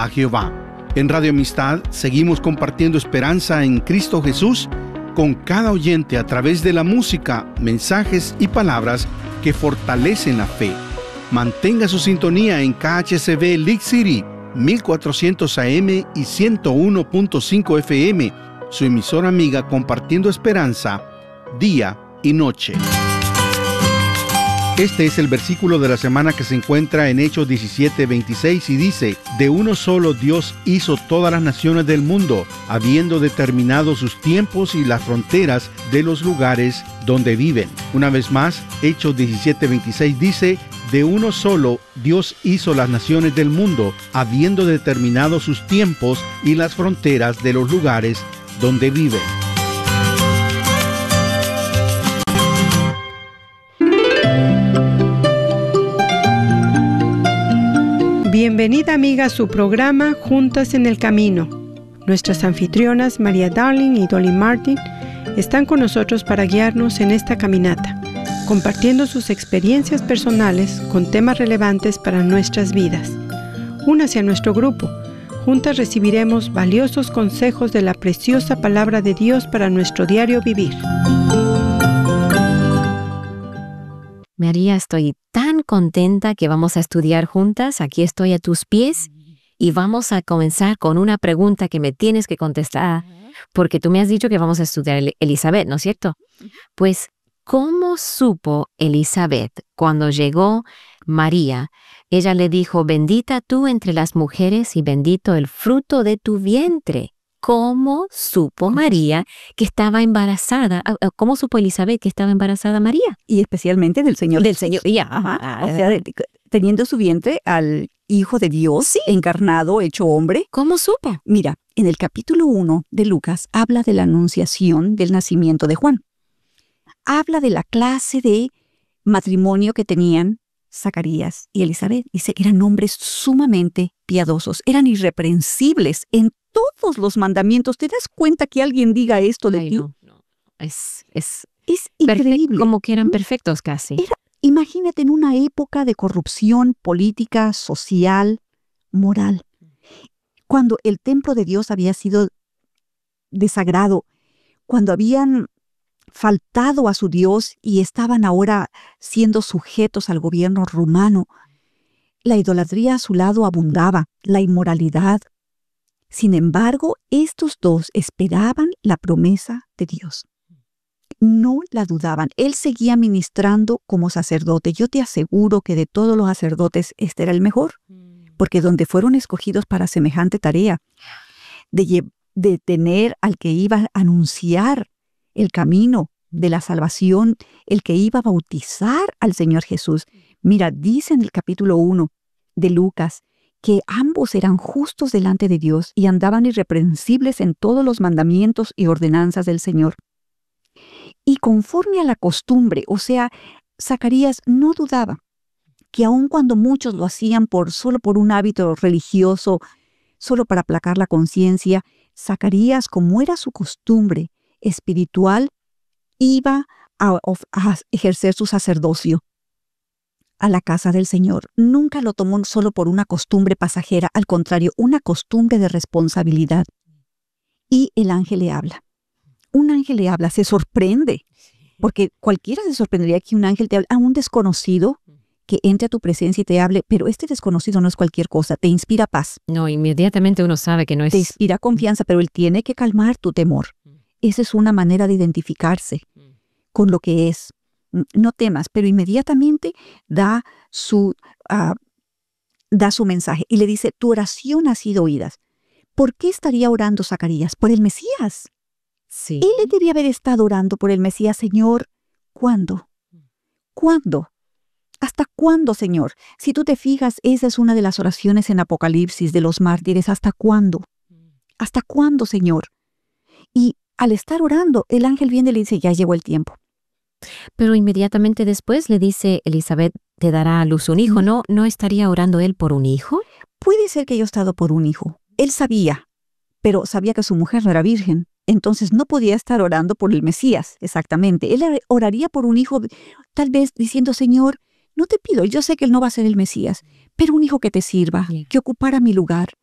a Jehová. En Radio Amistad seguimos compartiendo esperanza en Cristo Jesús con cada oyente a través de la música, mensajes y palabras que fortalecen la fe. Mantenga su sintonía en KHCB League City, 1400 AM y 101.5 FM, su emisora amiga compartiendo esperanza día y noche. Este es el versículo de la semana que se encuentra en Hechos 17:26 y dice: de uno solo Dios hizo todas las naciones del mundo, habiendo determinado sus tiempos y las fronteras de los lugares donde viven. Una vez más, Hechos 17:26 dice: de uno solo Dios hizo las naciones del mundo, habiendo determinado sus tiempos y las fronteras de los lugares donde viven. Bienvenida, amiga, a su programa Juntas en el Camino. Nuestras anfitrionas María Darling y Dolly Martin están con nosotros para guiarnos en esta caminata, compartiendo sus experiencias personales con temas relevantes para nuestras vidas. Únase a nuestro grupo. Juntas recibiremos valiosos consejos de la preciosa palabra de Dios para nuestro diario vivir. María, estoy tan contenta que vamos a estudiar juntas. Aquí estoy a tus pies y vamos a comenzar con una pregunta que me tienes que contestar, porque tú me has dicho que vamos a estudiar Elizabeth, ¿no es cierto? Pues, ¿cómo supo Elizabeth cuando llegó María? Ella le dijo: bendita tú entre las mujeres y bendito el fruto de tu vientre. ¿Cómo supo María que estaba embarazada? ¿Cómo supo Elizabeth que estaba embarazada María? Y especialmente del Señor. Del Señor. O sea, teniendo su vientre al Hijo de Dios, sí, encarnado, hecho hombre. ¿Cómo supo? Mira, en el capítulo 1 de Lucas habla de la anunciación del nacimiento de Juan. Habla de la clase de matrimonio que tenían Zacarías y Elizabeth. Dice que eran hombres sumamente piadosos, eran irreprensibles en todos los mandamientos. ¿Te das cuenta que alguien diga esto de ti? No. Es increíble. Como que eran perfectos casi. Imagínate en una época de corrupción política, social, moral. Cuando el templo de Dios había sido desagrado, cuando habían faltado a su Dios y estaban ahora siendo sujetos al gobierno romano, la idolatría a su lado abundaba, la inmoralidad. Sin embargo, estos dos esperaban la promesa de Dios. No la dudaban. Él seguía ministrando como sacerdote. Yo te aseguro que de todos los sacerdotes este era el mejor, porque donde fueron escogidos para semejante tarea, de tener al que iba a anunciar el camino de la salvación, el que iba a bautizar al Señor Jesús. Mira, dice en el capítulo 1 de Lucas que ambos eran justos delante de Dios y andaban irreprensibles en todos los mandamientos y ordenanzas del Señor. Y conforme a la costumbre, o sea, Zacarías no dudaba que aun cuando muchos lo hacían solo por un hábito religioso, solo para aplacar la conciencia, Zacarías, como era su costumbre espiritual, iba a ejercer su sacerdocio a la casa del Señor. Nunca lo tomó solo por una costumbre pasajera, al contrario, una costumbre de responsabilidad. Y el ángel le habla. Un ángel le habla, se sorprende, porque cualquiera se sorprendería que un ángel te hable a un desconocido que entre a tu presencia y te hable, pero este desconocido no es cualquier cosa, te inspira paz. No, inmediatamente uno sabe que no es... Te inspira confianza, pero él tiene que calmar tu temor. Esa es una manera de identificarse con lo que es. No temas, pero inmediatamente da su mensaje y le dice: tu oración ha sido oída. ¿Por qué estaría orando Zacarías? Por el Mesías. Sí. Él debía haber estado orando por el Mesías. Señor, ¿cuándo? ¿Cuándo? ¿Hasta cuándo, Señor? Si tú te fijas, esa es una de las oraciones en Apocalipsis de los mártires. ¿Hasta cuándo? ¿Hasta cuándo, Señor? Y al estar orando, el ángel viene y le dice: ya llegó el tiempo. Pero inmediatamente después le dice: Elizabeth te dará a luz un hijo. ¿No estaría orando él por un hijo? Puede ser que haya estado por un hijo. Él sabía, pero sabía que su mujer no era virgen. Entonces no podía estar orando por el Mesías, exactamente. Él oraría por un hijo, tal vez diciendo: Señor, no te pido, yo sé que él no va a ser el Mesías, pero un hijo que te sirva, que ocupara mi lugar.